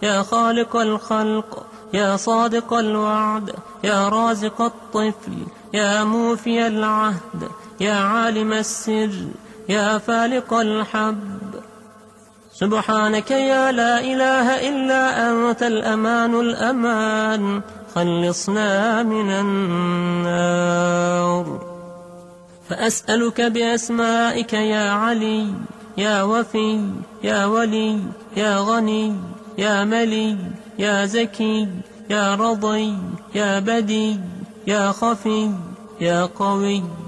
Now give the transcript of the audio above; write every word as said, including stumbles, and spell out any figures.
يا خالق الخلق، يا صادق الوعد، يا رازق الطفل، يا موفي العهد، يا عالم السر، يا فالق الحب. سبحانك يا لا إله إلا أنت الأمان الأمان، خلصنا من النار. فأسألك بأسمائك يا علي، يا وفي، يا ولي، يا غني، يا ملي، يا زكي، يا رضي، يا بدي، يا خفي، يا قوي،